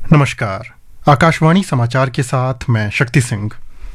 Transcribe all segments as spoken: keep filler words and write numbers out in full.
नमस्कार। आकाशवाणी समाचार के साथ मैं शक्ति सिंह।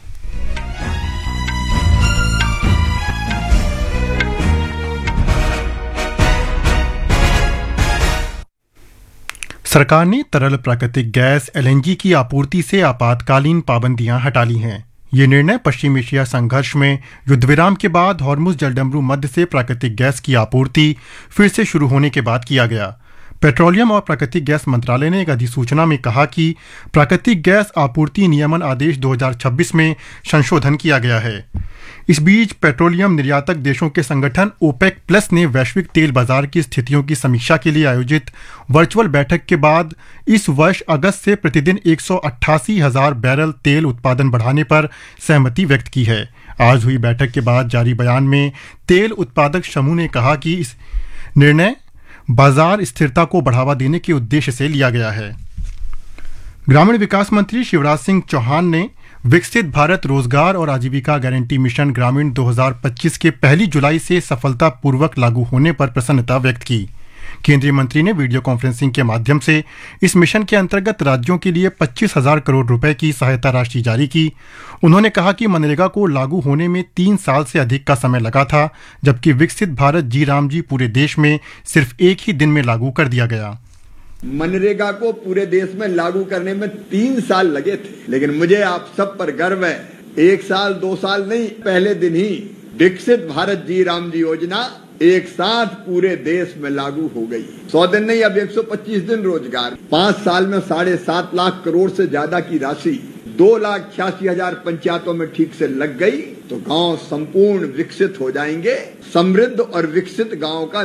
सरकार ने तरल प्राकृतिक गैस एल एन जी की आपूर्ति से आपातकालीन पाबंदियां हटा ली हैं। ये निर्णय पश्चिम एशिया संघर्ष में युद्धविराम के बाद हॉर्मुज जलडमरू मध्य से प्राकृतिक गैस की आपूर्ति फिर से शुरू होने के बाद किया गया। पेट्रोलियम और प्राकृतिक गैस मंत्रालय ने एक अधिसूचना में कहा कि प्राकृतिक गैस आपूर्ति नियमन आदेश दो हज़ार छब्बीस में संशोधन किया गया है। इस बीच पेट्रोलियम निर्यातक देशों के संगठन ओपेक प्लस ने वैश्विक तेल बाजार की स्थितियों की समीक्षा के लिए आयोजित वर्चुअल बैठक के बाद इस वर्ष अगस्त से प्रतिदिन एक सौ अट्ठासी हजार बैरल तेल उत्पादन बढ़ाने पर सहमति व्यक्त की है। आज हुई बैठक के बाद जारी बयान में तेल उत्पादक समूह ने कहा कि इस निर्णय बाजार स्थिरता को बढ़ावा देने के उद्देश्य से लिया गया है। ग्रामीण विकास मंत्री शिवराज सिंह चौहान ने विकसित भारत रोजगार और आजीविका गारंटी मिशन ग्रामीण दो हज़ार पच्चीस के पहली जुलाई से सफलतापूर्वक लागू होने पर प्रसन्नता व्यक्त की। केंद्रीय मंत्री ने वीडियो कॉन्फ्रेंसिंग के माध्यम से इस मिशन के अंतर्गत राज्यों के लिए पच्चीस हजार करोड़ रुपए की सहायता राशि जारी की। उन्होंने कहा कि मनरेगा को लागू होने में तीन साल से अधिक का समय लगा था, जबकि विकसित भारत जी राम जी पूरे देश में सिर्फ एक ही दिन में लागू कर दिया गया। मनरेगा को पूरे देश में लागू करने में तीन साल लगे थे, लेकिन मुझे आप सब पर गर्व है। एक साल दो साल नहीं, पहले दिन ही विकसित भारत जी राम जी योजना एक साथ पूरे देश में लागू हो गई। सौ दिन नहीं, अब एक सौ पच्चीस दिन रोजगार। पांच साल में साढ़े सात लाख करोड़ से ज्यादा की राशि दो लाख छियासी हजार पंचायतों में ठीक से लग गई, तो गांव संपूर्ण विकसित हो जाएंगे। समृद्ध और विकसित गांव का